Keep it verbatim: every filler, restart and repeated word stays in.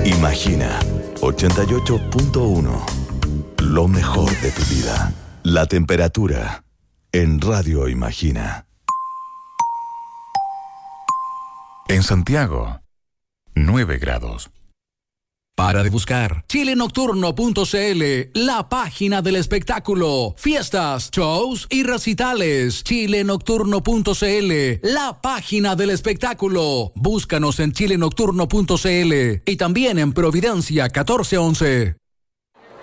Imagina ochenta y ocho punto uno. Lo mejor de tu vida. La temperatura en Radio Imagina. En Santiago, nueve grados. Para de buscar chile nocturno punto c l, la página del espectáculo, fiestas, shows y recitales. chile nocturno punto c l, la página del espectáculo. Búscanos en chile nocturno punto c l y también en Providencia catorce once.